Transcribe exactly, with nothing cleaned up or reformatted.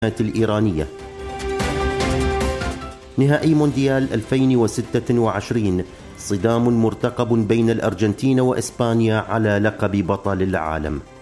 الإيرانية. نهائي مونديال ألفين وستة وعشرين، صدام مرتقب بين الأرجنتين وإسبانيا على لقب بطل العالم.